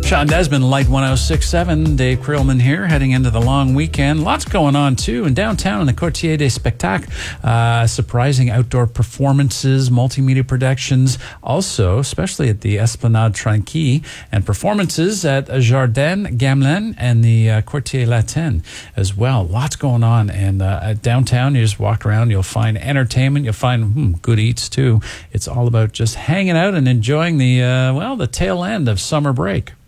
Sean Desmond, Light 106.7. Dave Krillman here, heading into the long weekend. Lots going on, too, in downtown in the Quartier des Spectacles. Surprising outdoor performances, multimedia productions, also, especially at the Esplanade Tranquille, and performances at Jardin Gamelin and the Quartier Latin as well. Lots going on. And at downtown, you just walk around, you'll find entertainment, you'll find good eats, too. It's all about just hanging out and enjoying the tail end of summer break.